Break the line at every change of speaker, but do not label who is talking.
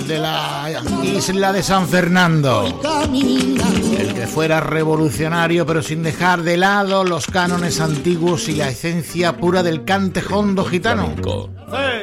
de la isla de San Fernando. El que fuera revolucionario pero sin dejar de lado los cánones antiguos y la esencia pura del cante jondo gitano.